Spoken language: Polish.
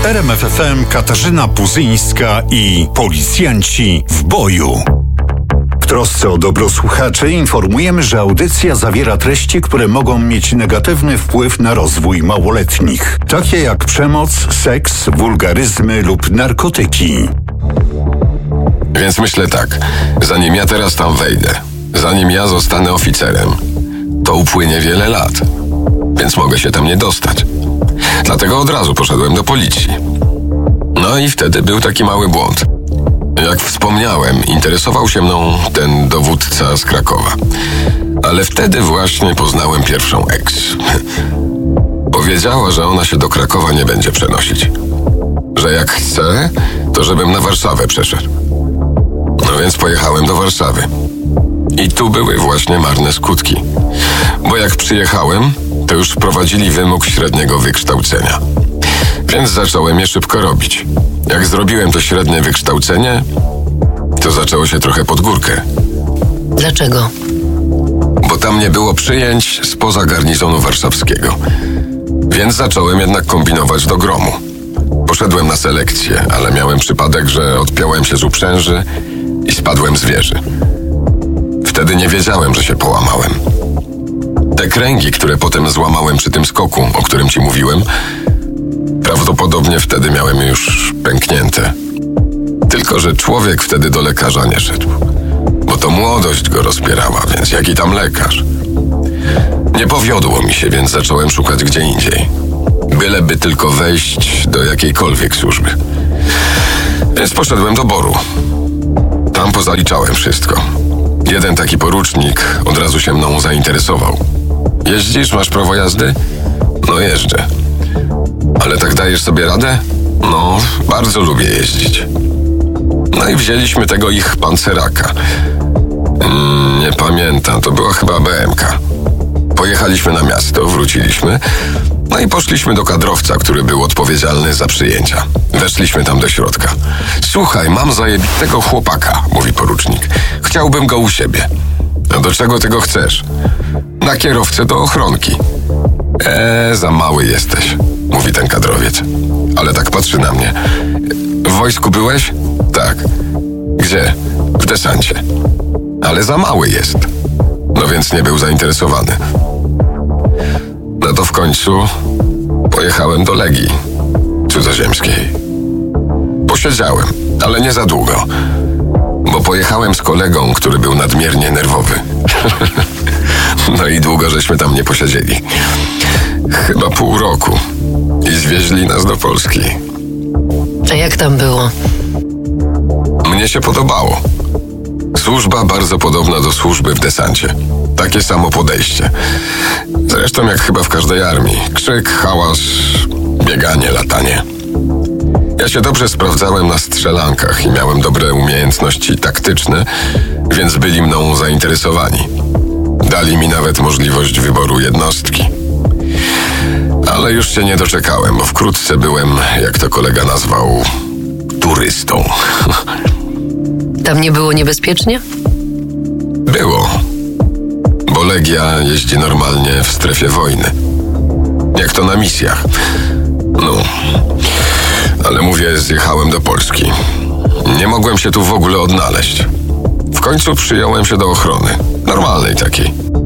RMF FM Katarzyna Puzyńska i policjanci w boju. W trosce o dobro słuchaczy informujemy, że audycja zawiera treści, które mogą mieć negatywny wpływ na rozwój małoletnich, takie jak przemoc, seks, wulgaryzmy lub narkotyki. Więc myślę tak, zanim ja teraz tam wejdę, zanim ja zostanę oficerem, to upłynie wiele lat, więc mogę się tam nie dostać. Dlatego od razu poszedłem do policji. No i wtedy był taki mały błąd. Jak wspomniałem, interesował się mną ten dowódca z Krakowa. Ale wtedy właśnie poznałem pierwszą ex. Powiedziała, że ona się do Krakowa nie będzie przenosić. Że jak chce, to żebym na Warszawę przeszedł. No więc pojechałem do Warszawy. I tu były właśnie marne skutki. Bo jak przyjechałem, to już wprowadzili wymóg średniego wykształcenia. Więc zacząłem je szybko robić. Jak zrobiłem to średnie wykształcenie, to zaczęło się trochę pod górkę. Dlaczego? Bo tam nie było przyjęć spoza garnizonu warszawskiego. Więc zacząłem jednak kombinować do gromu. Poszedłem na selekcję, ale miałem przypadek, że odpiąłem się z uprzęży i spadłem z wieży. Wtedy nie wiedziałem, że się połamałem. Te kręgi, które potem złamałem przy tym skoku, o którym ci mówiłem, prawdopodobnie wtedy miałem już pęknięte. Tylko że człowiek wtedy do lekarza nie szedł. Bo to młodość go rozpierała, więc jaki tam lekarz? Nie powiodło mi się, więc zacząłem szukać gdzie indziej. Byleby tylko wejść do jakiejkolwiek służby. Więc poszedłem do BOR-u. Tam pozaliczałem wszystko. Jeden taki porucznik od razu się mną zainteresował. Jeździsz, masz prawo jazdy? No jeżdżę. Ale tak dajesz sobie radę? No, bardzo lubię jeździć. No i wzięliśmy tego ich panceraka. Nie pamiętam, to była chyba BMK. Pojechaliśmy na miasto, wróciliśmy. No i poszliśmy do kadrowca, który był odpowiedzialny za przyjęcia. Weszliśmy tam do środka. Słuchaj, mam zajebitego chłopaka, mówi porucznik. Chciałbym go u siebie. A do czego ty go chcesz? Na kierowcę do ochronki. Za mały jesteś, mówi ten kadrowiec. Ale tak patrzy na mnie. W wojsku byłeś? Tak. Gdzie? W desancie. Ale za mały jest. No więc nie był zainteresowany. No to w końcu pojechałem do Legii cudzoziemskiej. Posiedziałem, ale nie za długo. Bo pojechałem z kolegą, który był nadmiernie nerwowy. No i długo żeśmy tam nie posiedzieli. Chyba pół roku. I zwieźli nas do Polski. A jak tam było? Mnie się podobało. Służba bardzo podobna do służby w desancie. Takie samo podejście. Zresztą jak chyba w każdej armii. Krzyk, hałas, bieganie, latanie. Ja się dobrze sprawdzałem na strzelankach i miałem dobre umiejętności taktyczne, więc byli mną zainteresowani. Dali mi nawet możliwość wyboru jednostki. Ale już się nie doczekałem, bo wkrótce byłem, jak to kolega nazwał, turystą. Tam nie było niebezpiecznie? Było. Bo Legia jeździ normalnie w strefie wojny. Jak to na misjach. No. Ale mówię, zjechałem do Polski. Nie mogłem się tu w ogóle odnaleźć. W końcu przyjąłem się do ochrony. Normalnej takiej.